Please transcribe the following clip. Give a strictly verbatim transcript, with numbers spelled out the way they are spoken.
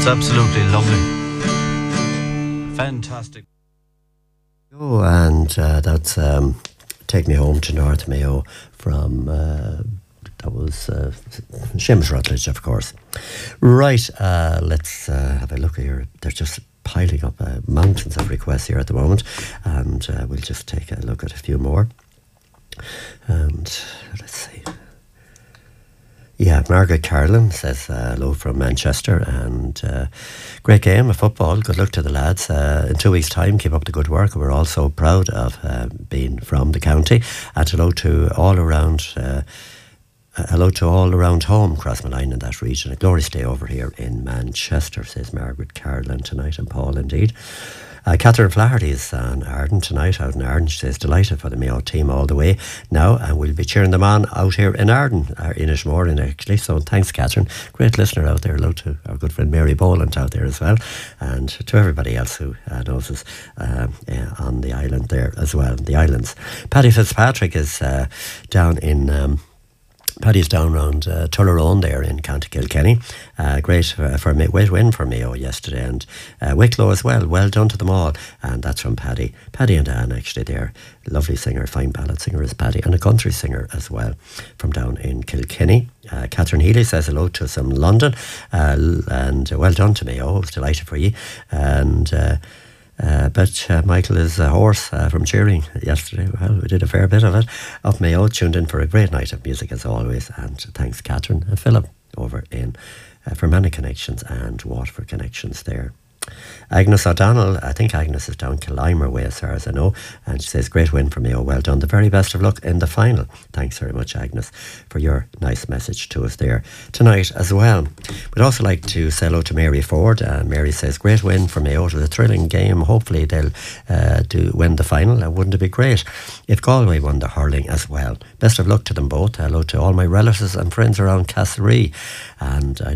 It's absolutely lovely. Fantastic. Oh, and uh, that's um, Take Me Home to North Mayo from, uh, that was uh, Seamus Rutledge, of course. Right, uh, let's uh, have a look here. They're just piling up uh, mountains of requests here at the moment, and uh, we'll just take a look at a few more. And let's see. Yeah, Margaret Carlin says uh, hello from Manchester, and uh, great game of football. Good luck to the lads. Uh, in two weeks' time, keep up the good work. We're all so proud of uh, being from the county. And hello to all around. Uh, hello to all around home, Crossmolina in that region. A glorious day over here in Manchester, says Margaret Carlin tonight, and Paul indeed. Uh, Catherine Flaherty is on Arden tonight, out in Arden. She says, delighted for the Mayo team all the way now, and we'll be cheering them on out here in Arden, or in Ishmore, actually. So thanks, Catherine. Great listener out there. Hello to our good friend Mary Boland out there as well, and to everybody else who uh, knows us uh, yeah, on the island there as well, the islands. Paddy Fitzpatrick is uh, down in... Um, Paddy's down around uh, Tullerone there in County Kilkenny. Uh, great uh, for me, great win for Mayo yesterday, and uh, Wicklow as well. Well done to them all, and that's from Paddy. Paddy and Anne, actually, they're lovely singer, fine ballad singer is Paddy, and a country singer as well from down in Kilkenny. Uh, Catherine Healy says hello to us from London, uh, and uh, well done to Mayo. I was delighted for you, and. Uh, Uh, but uh, Michael is a horse uh, from cheering yesterday. Well, we did a fair bit of it. Up Mayo, tuned in for a great night of music as always. And thanks, Catherine and Philip, over in uh, Fermanagh Connections and Waterford Connections there. Agnes O'Donnell, I think Agnes is down Killimer way as far as I know, and she says, great win for Mayo, well done. The very best of luck in the final. Thanks very much, Agnes, for your nice message to us there tonight as well. We'd also like to say hello to Mary Ford, and Mary says, great win for Mayo. It was a thrilling game. Hopefully they'll uh, do win the final. And wouldn't it be great if Galway won the hurling as well? Best of luck to them both. Hello to all my relatives and friends around Castlerea, and I